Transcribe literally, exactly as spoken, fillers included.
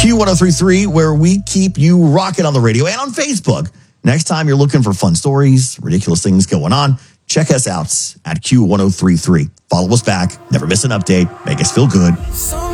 Q one oh three point three, where we keep you rocking on the radio and on Facebook. Next time you're looking for fun stories, ridiculous things going on, check us out at Q one oh three point three. Follow us back. Never miss an update. Make us feel good.